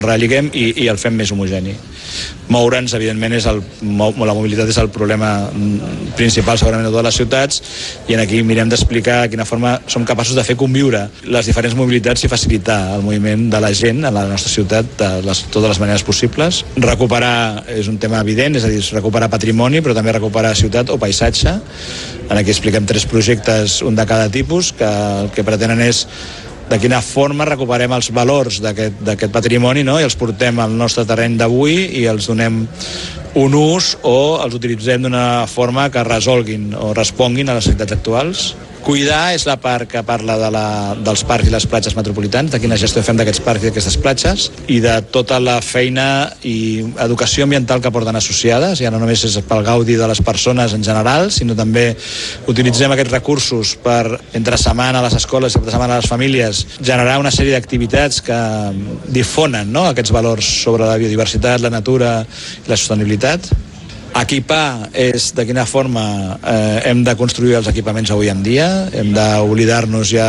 Religuem i el fem més homogeni. Moure'ns, evidentment, la mobilitat és el problema principal segurament de totes les ciutats, i aquí mirem d'explicar de quina forma som capaços de fer conviure les diferents mobilitats i facilitar el moviment de la gent a la nostra ciutat de totes les maneres possibles. Recuperar és un tema evident, és a dir, recuperar patrimoni, però també recuperar ciutat o paisatge. Aquí expliquem 3 projectes, un de cada tipus, que el que pretenen és de quina forma recuperem els valors d'aquest patrimoni, no? I els portem al nostre terreny d'avui i els donem un ús o els utilitzem d'una forma que resolguin o responguin a les necessitats actuals. Cuidar és la part que parla dels parcs i les platges metropolitans, de quina gestió fem d'aquests parcs i d'aquestes platges, i de tota la feina i educació ambiental que porten associades. Ja no només és pel gaudi de les persones en general, sinó també utilitzem aquests recursos per, entre setmana a les escoles i entre setmana a les famílies, generar una sèrie d'activitats que difonen, no?, aquests valors sobre la biodiversitat, la natura i la sostenibilitat. Equipar és de quina forma hem de construir els equipaments avui en dia, hem d'oblidar-nos ja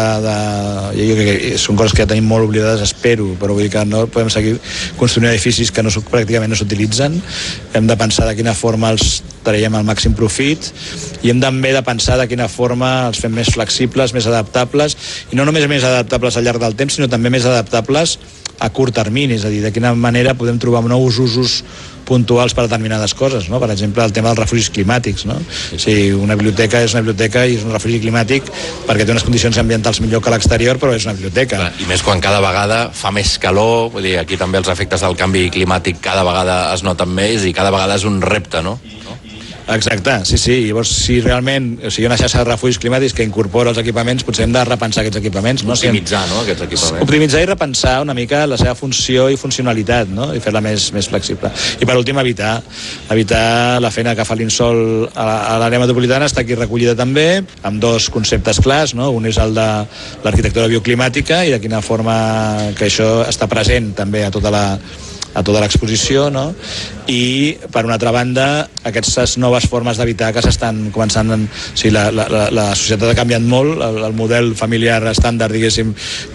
jo crec que són coses que ja tenim molt oblidades, espero, però vull dir que no podem seguir construint edificis que pràcticament no s'utilitzen. Hem de pensar de quina forma els traiem el màxim profit, i hem també de pensar de quina forma els fem més flexibles, més adaptables, i no només més adaptables al llarg del temps, sinó també més adaptables a curt termini, és a dir, de quina manera podem trobar nous usos puntuals per a determinades coses, no? Per exemple, el tema dels refugis climàtics, no? O sigui, una biblioteca és una biblioteca i és un refugi climàtic perquè té unes condicions ambientals millor que a l'exterior, però és una biblioteca. I més quan cada vegada fa més calor, vull dir, aquí també els efectes del canvi climàtic cada vegada es noten més i cada vegada és un repte, no? Exacte, sí. Llavors, si realment hi ha una xarxa de refugis climàtics que incorpora els equipaments, potser hem de repensar aquests equipaments, no? Optimitzar, no?, aquests equipaments. Optimitzar i repensar una mica la seva funció i funcionalitat, no?, i fer-la més flexible. I per últim, evitar la feina que fa l'Insol a l'àrea metropolitana. Està aquí recollida també, amb 2 conceptes clars, no? Un és el de l'arquitectura bioclimàtica i de quina forma que això està present també a tota l'exposició, no? I, per una altra banda, aquestes noves formes d'habitar que s'estan començant... O sigui, la societat ha canviat molt, el model familiar estàndard, diguéssim,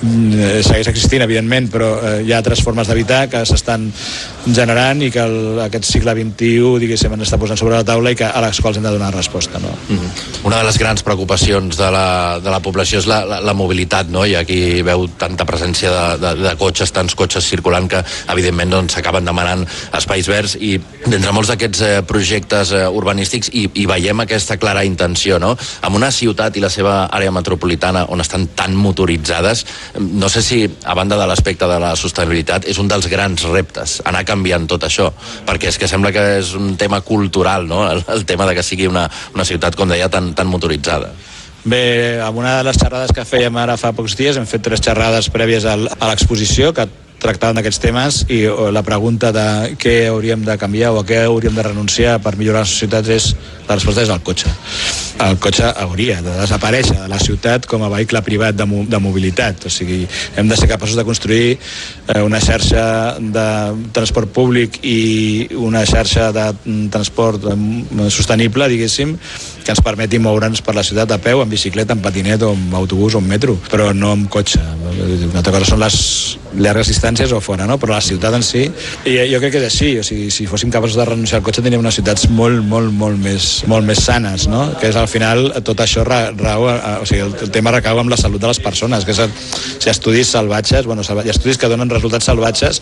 segueix existint, evidentment, però hi ha altres formes d'habitar que s'estan generant i que aquest segle XXI, diguéssim, ens està posant sobre la taula i a les quals hem de donar resposta, no? Una de les grans preocupacions de la població és la mobilitat, no? I aquí veu tanta presència de cotxes, tants cotxes circulant que, evidentment, s'acaben demanant espais verds, i d'entre molts d'aquests projectes urbanístics hi veiem aquesta clara intenció, no? En una ciutat i la seva àrea metropolitana on estan tan motoritzades, no sé si, a banda de l'aspecte de la sostenibilitat, és un dels grans reptes, anar canviant tot això, perquè és que sembla que és un tema cultural, no?, el tema de que sigui una ciutat, com deia, tan motoritzada. Bé, en una de les xerrades que fèiem ara fa pocs dies, hem fet 3 xerrades prèvies a l'exposició que tractaven d'aquests temes, i la pregunta de què hauríem de canviar o a què hauríem de renunciar per millorar les societats la resposta és el cotxe. El cotxe hauria de desaparèixer de la ciutat com a vehicle privat de mobilitat. O sigui, hem de ser capaços de construir una xarxa de transport públic i una xarxa de transport sostenible, diguéssim, que ens permeti moure'ns per la ciutat a peu, en bicicleta, en patinet o en autobús o en metro, però no amb cotxe. Una altra cosa són les llargues distàncies o fora, no? Però la ciutat en si, i jo crec que és així. O sigui, si fóssim capaços de renunciar al cotxe tindríem unes ciutats molt més sanes, no? Que és al final tot això o sigui, el tema recau amb la salut de les persones, que és si estudis salvatges, hi ha estudis que donen resultats salvatges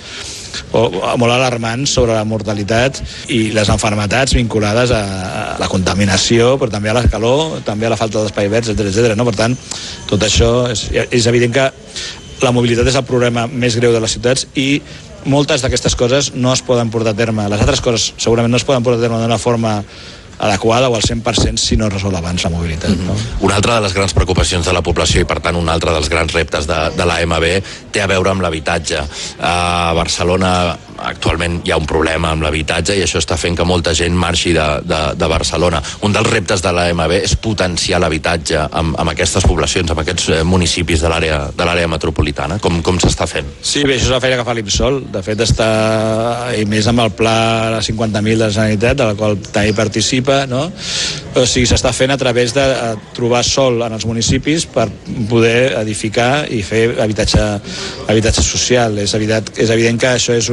o molt alarmants sobre la mortalitat i les malalties vinculades a la contaminació, però també a la calor, també a la falta d'espai verds, etc. No? Per tant, tot això és evident que la mobilitat és el problema més greu de les ciutats i moltes d'aquestes coses no es poden portar a terme. Les altres coses segurament no es poden portar a terme d'una forma adequada o al 100% si no es resol abans la mobilitat. No? Una altra de les grans preocupacions de la població i per tant un altre dels grans reptes de l'AMB té a veure amb l'habitatge. A Barcelona actualment hi ha un problema amb l'habitatge i això està fent que molta gent marxi de Barcelona. Un dels reptes de l'AMB és potenciar l'habitatge amb aquestes poblacions, amb aquests municipis de l'àrea metropolitana. Com s'està fent? Sí, bé, això és la feina que fa l'Insol. De fet, està, i més amb el pla 50.000 de la Generalitat, de la qual també participa, no? O sigui, s'està fent a través de trobar sòl en els municipis per poder edificar i fer habitatge social. És evident que això és